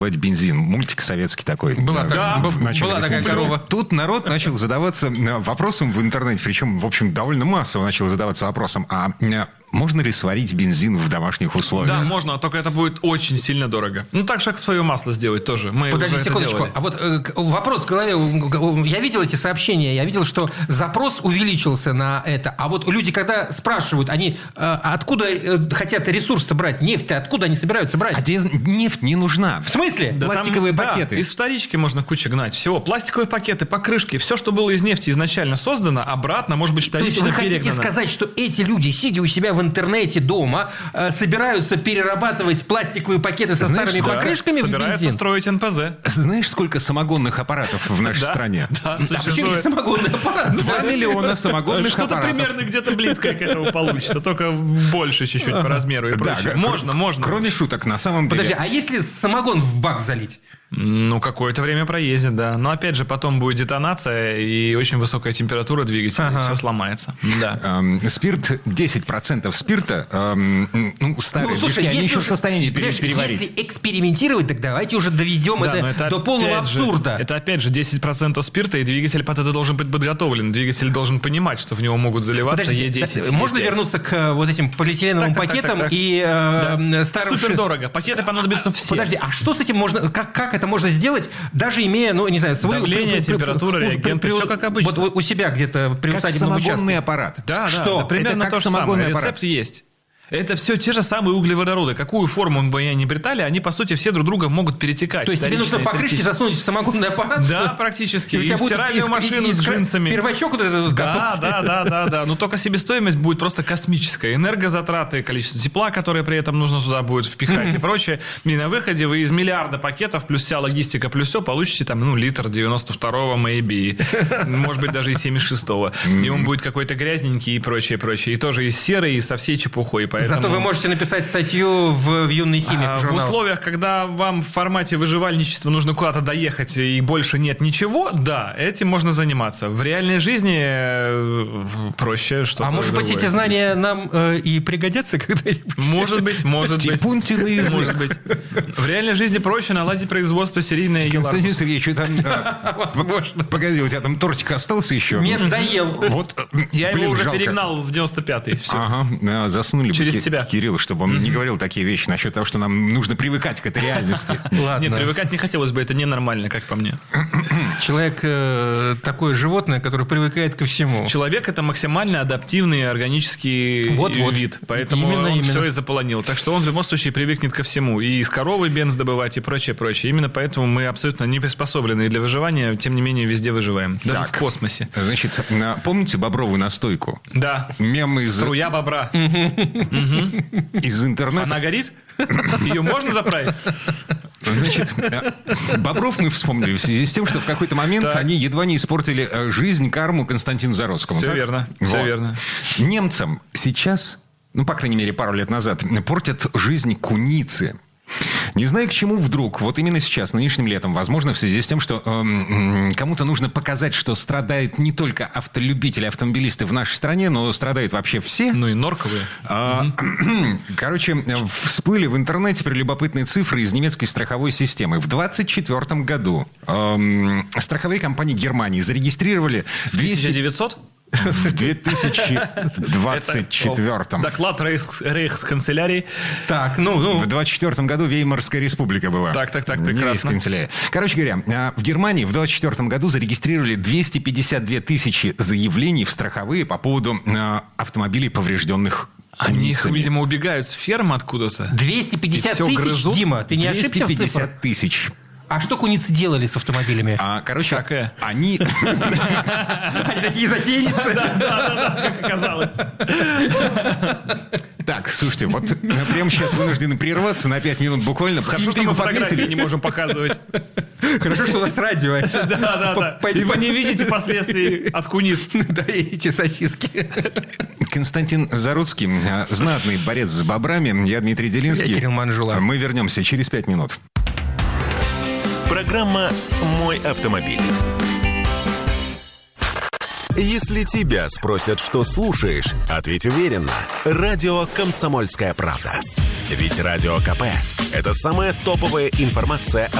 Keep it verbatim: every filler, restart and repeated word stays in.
бензин. Мультик советский такой. Была, да, так, была такая корова. Тут народ начал задаваться вопросом в интернете, причем, в общем, довольно массово начал задаваться вопросом, а можно ли сварить бензин в домашних условиях? Да, можно, только это будет очень сильно дорого. Ну, так же, как свое масло сделать тоже. Мы Подожди уже секундочку. Это а вот э, вопрос в голове. Я видел эти сообщения, я видел, что запрос увеличился на это. А вот люди, когда спрашивают, они э, откуда э, хотят ресурс-то брать? Нефть-то откуда они собираются брать? А нефть не нужна. В смысле? Да Пластиковые там, пакеты. Да, из вторички можно кучу гнать. Всего. Пластиковые пакеты, покрышки. Все, что было из нефти изначально создано, обратно может быть вторично перегнано. То есть вы хотите сказать, что эти люди, сидя у себя в интернете дома, собираются перерабатывать пластиковые пакеты со Знаешь, старыми да, покрышками в собираются бензин? строить эн пэ зэ. Знаешь, сколько самогонных аппаратов в нашей стране? Да, А почему есть самогонный аппарат? Два миллиона самогонных Что-то аппаратов. примерно где-то близко к этому получится, только больше чуть-чуть по размеру и Да, прочее. г- Можно, кр- можно. Кроме шуток, на самом деле. Подожди, а если самогон в бак залить? Ну, какое-то время проездит, да. Но, опять же, потом будет детонация и очень высокая температура двигателя, Ага. и все сломается. Да. Эм, спирт, десять процентов спирта, эм, ну, старые движки, они еще в уж- состоянии пере- понимаешь, переварить. если экспериментировать, так давайте уже доведем Да, но это, это до полного опять же- абсурда. это опять же десять процентов спирта, и двигатель под это должен быть подготовлен. Двигатель должен понимать, что в него могут заливаться Подождите, е десять. да, можно е пять. вернуться к э, вот этим полиэтиленовым Так, так, так, пакетам так, так. и э, Да. старым... Супер ши- дорого. Пакеты понадобятся все. Подожди, а что с этим можно... Как, как это можно сделать, даже имея, ну, не знаю, свой... Давление, при- при- температура, при- реагенты, при- всё как обычно. Вот у себя где-то при Как усадебном самогонный участке. аппарат. Да, Что? да, да, примерно Это как то же самое. самогонный аппарат. Рецепт есть. Это все те же самые углеводороды. Какую форму бы они ни притали, они, по сути, все друг друга могут перетекать. То есть тебе нужно Вторичные, покрышки третичные. засунуть в самогонный аппарат? Да, что? практически. И у И тебя в будет стиральную из- машину из- с джинсами. Первачок вот этот вот Да, капать. да, да, да, да. Но только себестоимость будет просто космическая. Энергозатраты, количество тепла, которое при этом нужно туда будет впихать и прочее. И на выходе вы из миллиарда пакетов, плюс вся логистика, плюс все, получите там, ну, литр девяносто второго, maybe. Может быть, даже и семьдесят шестого. И он будет какой-то грязненький и прочее, прочее. И тоже и серый, и со всей чепухой. Поэтому... Зато вы можете написать статью в, в «Юный химик» А, в журнал. условиях, когда вам в формате выживальничества нужно куда-то доехать и больше нет ничего, да, этим можно заниматься. В реальной жизни э, проще что-то А может быть, другое эти знания изобрести. нам э, и пригодятся когда-нибудь? Может быть, может быть. Типунтин язык. Может быть. В реальной жизни проще наладить производство серийное Константин Еларгус. Сергеевич, у тебя там... а, Возможно. Погоди, у тебя там тортик остался еще? Нет, доел. Вот, э, Я блин, его уже жалко. перегнал в девяносто пятый. Все. Ага, да, засунули бы Через Ки- себя. Кирилла, чтобы он не говорил такие вещи насчет того, что нам нужно привыкать к этой реальности. Ладно. Нет, привыкать не хотелось бы, это ненормально, как по мне. Человек э, такое животное, которое привыкает ко всему. Человек – это максимально адаптивный органический Вот-вот. вид, поэтому Именно, он именно. все и заполонил. Так что он в любом случае привыкнет ко всему. И из коровы бенз добывать, и прочее, прочее. Именно поэтому мы абсолютно не приспособлены для выживания, тем не менее везде выживаем. Даже Так. в космосе. Значит, на- помните бобровую настойку? Да. Мем из, Струя бобра. из интернета. Она горит? Ее можно заправить? Значит, э, бобров мы вспомнили в связи с тем, что в какой-то момент Так. они едва не испортили э, жизнь, карму Константину Зародскому. Все так? верно, все верно. Немцам сейчас, ну, по крайней мере, пару лет назад, портят жизнь куницы. Не знаю, к чему вдруг, вот именно сейчас, нынешним летом, возможно, в связи с тем, что эм, м, кому-то нужно показать, что страдают не только автолюбители, автомобилисты в нашей стране, но страдают вообще все. Ну и норковые. А, Короче, всплыли в интернете прелюбопытные цифры из немецкой страховой системы. В двадцать четвёртом году эм, страховые компании Германии зарегистрировали В тысяча девятьсот? в две тысячи двадцать четвёртом. Доклад Рейхс- Рейхсканцелярии. Так, ну, ну. В двадцать четвёртом году Веймарская республика была. Так, так, так, Не прекрасно. Рейхсканцелярия. Короче говоря, а, в Германии в двадцать четвёртом году зарегистрировали двести пятьдесят две тысячи заявлений в страховые по поводу а, автомобилей, поврежденных Они, куницами. видимо, убегают с фермы откуда-то. двести пятьдесят И всё тысяч, грызут? Дима, ты не ошибся в двести цифрах? пятьдесят тысяч. А что куницы делали с автомобилями? А, короче, Всякое. они... Они такие затейницы. Как оказалось. Так, слушайте, вот прямо сейчас вынуждены прерваться на пять минут буквально. Хорошо, что мы Интригу фотографии подвесили. не можем показывать. Хорошо, что у вас радио. Да, да, да. И вы не видите последствий от куниц. Да, и эти сосиски. Константин Зародский, а, знатный борец с бобрами. Я Дмитрий Делинский. Я Кирилл Манжула. Мы вернемся через пять минут. Программа «Мой автомобиль». Если тебя спросят, что слушаешь, ответь уверенно. Радио «Комсомольская правда». Ведь Радио КП – это самая топовая информация